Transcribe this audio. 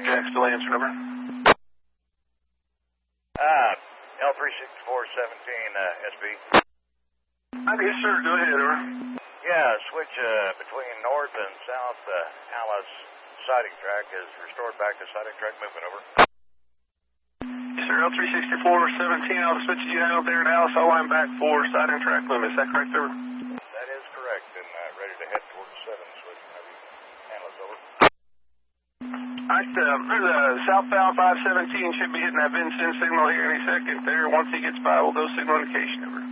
Jack, still answering, over. L36417, SB. Yes, sir, go ahead, over. Yeah, switch between north and south Alice siding track is restored back to siding track movement, over. Yes, sir, L36417, all the switches you handled there at Alice, all line back for siding track movement. Is that correct, over? That is correct, and ready to head towards 7 switch. Handle us, over. Alright, there's a southbound 517 should be hitting that Vincennes signal here any second there. Once he gets by, we'll go signal indication, over.